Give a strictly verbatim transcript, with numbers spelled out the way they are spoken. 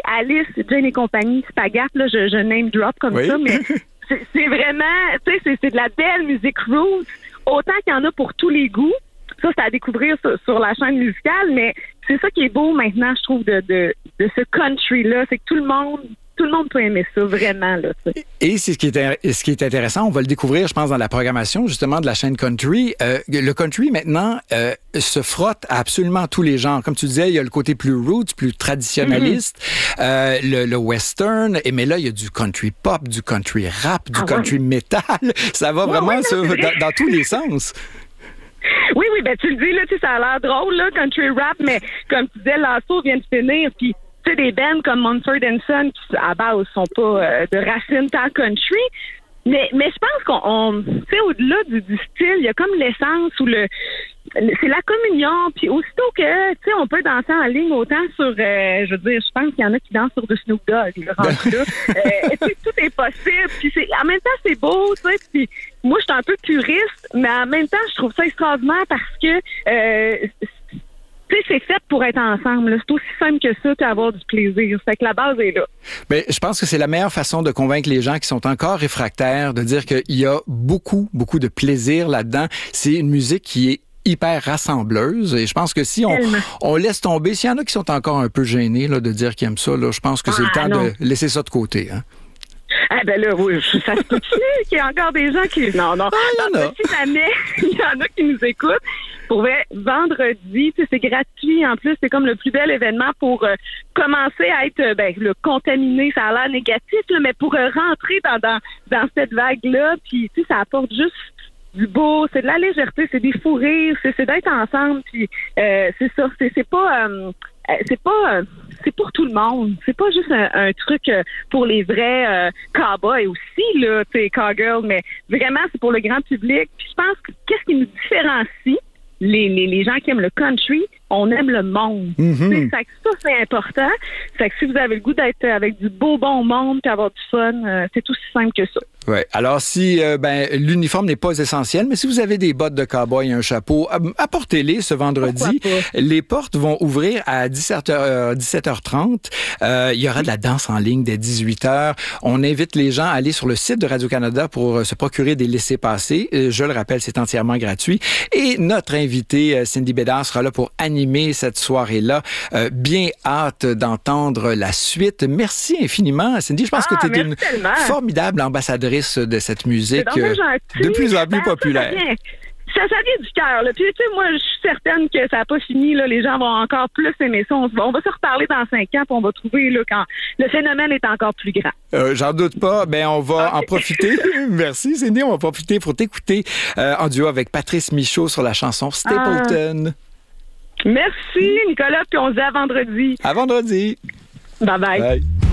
Alice, Jane et compagnie, Spagat, là, je, je name drop comme oui. ça, mais c'est, c'est vraiment, tu sais, c'est, c'est de la belle musique roots, autant qu'il y en a pour tous les goûts. Ça, c'est à découvrir sur, sur la chaîne musicale, mais c'est ça qui est beau maintenant, je trouve, de, de, de ce country-là, c'est que tout le monde... Tout le monde peut aimer ça, vraiment. Là, et c'est ce qui, est, ce qui est intéressant, on va le découvrir, je pense, dans la programmation, justement, de la chaîne country. Euh, le country, maintenant, euh, se frotte à absolument tous les genres. Comme tu disais, il y a le côté plus roots, plus traditionnaliste, mm-hmm. euh, le, le western, et mais là, il y a du country pop, du country rap, du ah, country ouais. metal. Ça va ouais, vraiment ouais, ça, dans, dans tous les sens. Oui, oui, ben tu le dis, là, tu sais, ça a l'air drôle, là, country rap, mais comme tu disais, l'assaut vient de finir, puis tu sais, des bands comme Mumford and Sons, qui à base sont pas euh, de racines tant country, mais mais je pense qu'on, tu sais, au-delà du, du style, il y a comme l'essence ou le, le c'est la communion, puis aussitôt que, tu sais, on peut danser en ligne autant sur, euh, je veux dire, je pense qu'il y en a qui dansent sur du Snoop Dogg, là, rendu là. euh, tout est possible, puis c'est, en même temps, c'est beau, tu sais, puis moi, je suis un peu puriste, mais en même temps, je trouve ça extraordinaire parce que euh, tu sais, c'est fait pour être ensemble. Là. C'est aussi simple que ça, puis avoir du plaisir. Fait que la base est là. Bien, je pense que c'est la meilleure façon de convaincre les gens qui sont encore réfractaires, de dire qu'il y a beaucoup, beaucoup de plaisir là-dedans. C'est une musique qui est hyper rassembleuse. Et je pense que si on, on laisse tomber, s'il y en a qui sont encore un peu gênés là, de dire qu'ils aiment ça, là, je pense que c'est ah, le temps non. de laisser ça de côté. Hein? Ah ben là, oui, ça se peut-tu qu'il y a encore des gens qui... Non, non. Ah, non si jamais il y en a qui nous écoutent, pour vrai, vendredi, tu sais, c'est gratuit. En plus, c'est comme le plus bel événement pour euh, commencer à être ben, le contaminé. Ça a l'air négatif, là, mais pour euh, rentrer dans, dans, dans cette vague-là, puis tu sais, ça apporte juste du beau, c'est de la légèreté, c'est des fous rires, c'est, c'est d'être ensemble, puis euh, c'est ça, c'est, c'est pas... Euh, c'est pas... Euh, c'est pour tout le monde. C'est pas juste un, un truc pour les vrais euh, cowboys aussi, là, tu sais, cowgirls, mais vraiment, c'est pour le grand public. Puis je pense que qu'est-ce qui nous différencie, les, les, les gens qui aiment le country, on aime le monde. Mm-hmm. Ça, ça, c'est important. Fait que si vous avez le goût d'être avec du beau, bon monde et avoir du fun, euh, c'est aussi simple que ça. Oui. Alors, si euh, ben, l'uniforme n'est pas essentiel, mais si vous avez des bottes de cow-boy et un chapeau, apportez-les ce vendredi. Les portes vont ouvrir à dix-sept heures trente. Euh, il y aura de la danse en ligne dès dix-huit heures. On invite les gens à aller sur le site de Radio-Canada pour se procurer des laissez-passer. Je le rappelle, c'est entièrement gratuit. Et notre invitée, Cindy Bédard, sera là pour animer cette soirée-là. Euh, bien hâte d'entendre la suite. Merci infiniment, Cindy. Je pense ah, que tu es une tellement. formidable ambassadrice de cette musique euh, de plus en plus ben, populaire. Ça, ça, vient, ça, ça vient du cœur. Là. Puis, tu sais, moi, je suis certaine que ça n'a pas fini. Là. Les gens vont encore plus aimer ça. On, on va se reparler dans cinq ans, puis on va trouver là, quand le phénomène est encore plus grand. Euh, j'en doute pas. Ben, on va okay. en profiter. Merci, Cindy. On va profiter pour t'écouter euh, en duo avec Patrice Michaud sur la chanson Stapleton. Ah. Merci, Nicolas. Puis on se dit à vendredi. À vendredi. Bye-bye. Bye.